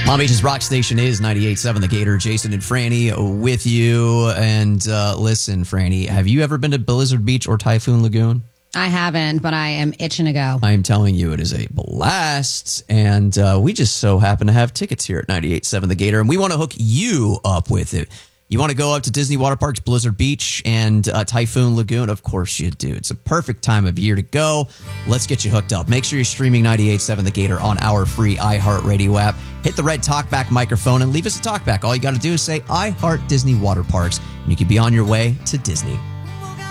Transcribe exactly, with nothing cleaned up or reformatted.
Palm Beach's rock station is ninety-eight point seven The Gator. Jason and Franny with you. And uh, listen, Franny, have you ever been to Blizzard Beach or Typhoon Lagoon? I haven't, but I am itching to go. I am telling you, it is a blast. And uh, we just so happen to have tickets here at ninety-eight point seven The Gator, and we want to hook you up with it. You want to go up to Disney Water Parks, Blizzard Beach, and uh, Typhoon Lagoon? Of course you do. It's a perfect time of year to go. Let's get you hooked up. Make sure you're streaming ninety-eight point seven The Gator on our free iHeartRadio app. Hit the red talkback microphone and leave us a talkback. All you got to do is say, I heart Disney Water Parks, and you can be on your way to Disney.